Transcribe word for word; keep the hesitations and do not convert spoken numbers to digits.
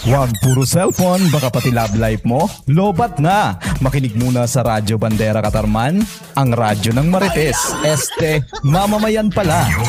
Wag puro cellphone, baka pati love life mo. Lobat na! Makinig muna sa Radyo Bandera Katarman, ang radyo ng Marites. Este, mamamayan pala.